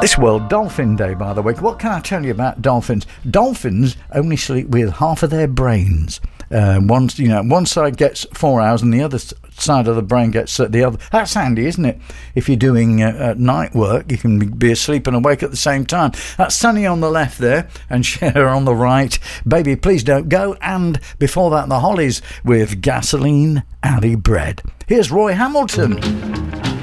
It's World Dolphin Day, by the way. What can I tell you about dolphins? Dolphins only sleep with half of their brains. One side gets 4 hours and the other side of the brain gets the other. That's handy, isn't it? If you're doing night work, you can be asleep and awake at the same time. That's Sunny on the left there and Cher on the right. Baby, Please Don't Go. And before that, the Hollies with Gasoline Alley Bread. Here's Roy Hamilton.